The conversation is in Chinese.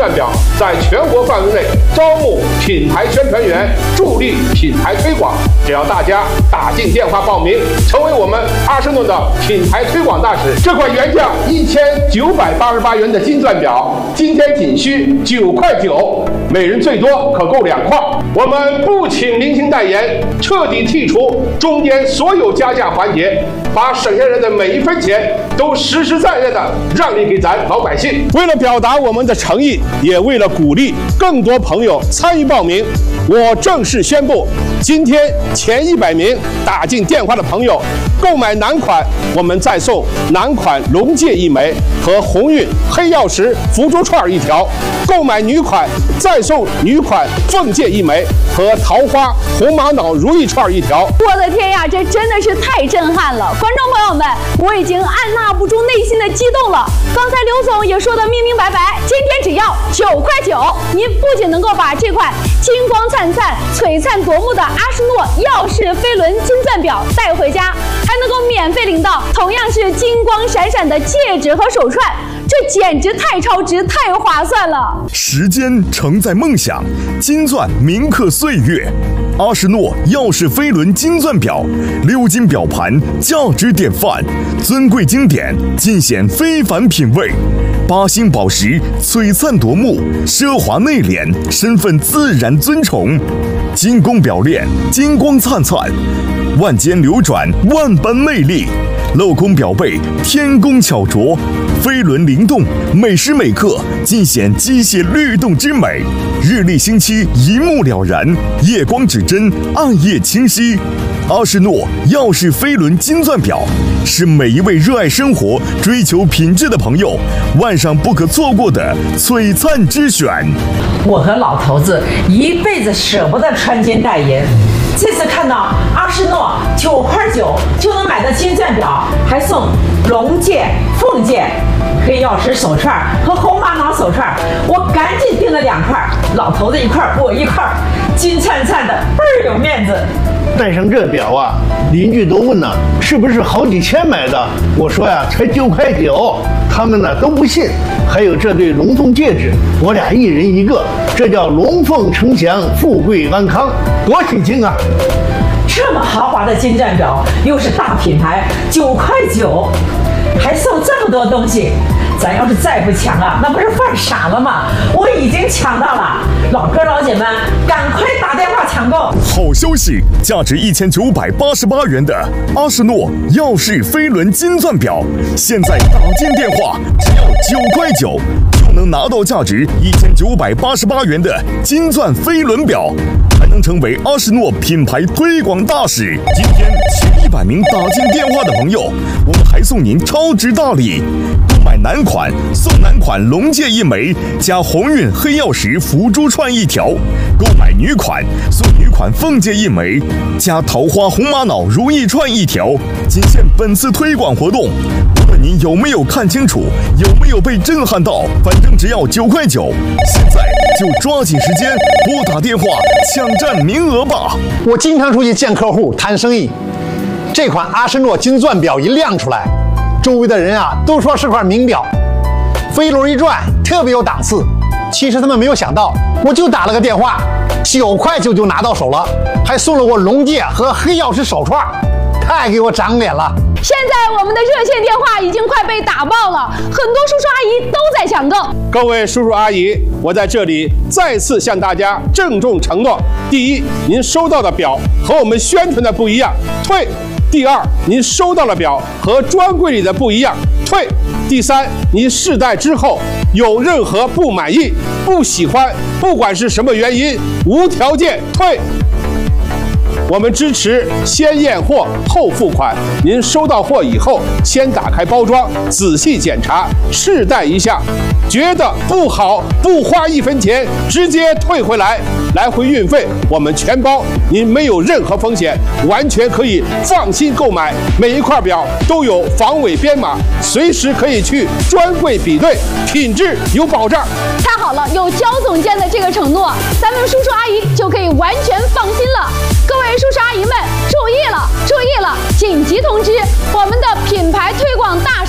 钻表在全国范围内招募品牌宣传员，助力品牌推广。只要大家打进电话报名，成为我们阿诗诺的品牌推广大使。这款原价1988元的金钻表，今天仅需9块9，每人最多可购2块。我们不请明星代言，彻底剔除中间所有加价环节，把省下来的每一分钱都实实在在的让利给咱老百姓。为了表达我们的诚意，也为了鼓励更多朋友参与报名，我正式宣布，今天前100名打进电话的朋友，购买男款，我们再送男款龙戒1枚和鸿运黑曜石福珠串1条；购买女款，再送女款凤戒1枚和桃花红玛瑙如意串1条。 我的天呀，这真的是太震撼了！观众朋友们，我已经按捺不住内心的激动了。刚才刘总也说得明明白白，今天只要9块9，您不仅能够把这款金光灿灿、璀璨夺目的阿诗诺耀世飞轮金钻表带回家，还能够免费领到同样是金光闪闪的戒指和手串，这简直太超值、太划算了！ 时间承载梦想，金钻铭刻岁月。阿诗诺耀世飞轮金钻表，6金表盘，价值典范，尊贵经典，尽显非凡品味。8星宝石，璀璨夺目，奢华内敛，身份自然尊崇。金工表链，金光灿灿，万间流转，万般魅力。镂空表背，天工巧琢，飞轮灵动，每时每刻尽显机械律动之美。日丽星期，一目了然，夜光指针，暗夜清晰。阿诗诺耀世飞轮金钻表是每一位热爱生活、追求品质的朋友晚上不可错过的璀璨之选。 我和老头子一辈子舍不得穿金戴银，这次看到阿诗诺9块9就能买到金钻表，还送龙戒、凤戒、黑曜石手串和红玛瑙手串，我赶紧订了2块，老头子1块，我1块，金灿灿的，倍儿有面子。 戴上这表啊，邻居都问呢，是不是好几千买的？我说呀，才9块9，他们呢都不信。还有这对龙凤戒指，我俩1人1个，这叫龙凤呈祥，富贵安康，多喜庆啊！ 这么豪华的金钻表，又是大品牌，9块9，还送这么多东西，咱要是再不抢啊，那不是犯傻了吗？我已经抢到了，老哥老姐们，赶快打电话抢购！ 好消息，价值1988元的阿诗诺耀世飞轮金钻表，现在打进电话只要9块9，就能拿到价值1988元的金钻飞轮表，还能成为阿诗诺品牌推广大使。今天前100名打进电话的朋友，我们还送您超值大礼。购买男款送男款龙戒1枚加鸿运黑曜石福珠串1条；购买女款送女款凤戒1枚加桃花红玛瑙如意串1条。仅限本次推广活动，无论您有没有看清楚，有没有被震撼到，反正只要9块9。现在就抓紧时间拨打电话抢占名额吧！ 我经常出去见客户谈生意，这款阿诗诺金钻表一亮出来，周围的人啊都说是块名表，飞轮一转特别有档次。其实他们没有想到，我就打了个电话，9块9就拿到手了，还送了我龙戒和黑曜石手串，太给我长脸了。 现在我们的热线电话已经快被打爆了，很多叔叔阿姨都在抢购。 各位叔叔阿姨，我在这里再次向大家郑重承诺：第一，您收到的表和我们宣传的不一样，退；第二，您收到的表和专柜里的不一样，退；第三，您试戴之后有任何不满意、不喜欢，不管是什么原因，无条件退。我们支持先验货后付款，您收到货以后，先打开包装，仔细检查，试戴一下，觉得不好，不花1分钱，直接退回来，来回运费我们全包，您没有任何风险，完全可以放心购买。每一块表都有防伪编码，随时可以去专柜比对，品质有保障。 太好了，有焦总监的这个承诺，咱们叔叔阿姨就可以完全放心了。各位叔叔阿姨们，注意了，注意了！紧急通知，我们的品牌推广大使